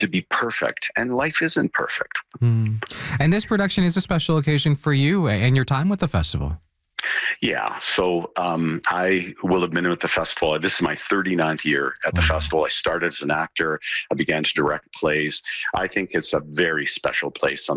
to be perfect, and life isn't perfect. Mm. And this production is a special occasion for you and your time with the festival. Yeah, so I will have been with the festival. This is my 39th year at the festival. I started as an actor. I began to direct plays. I think it's a very special place.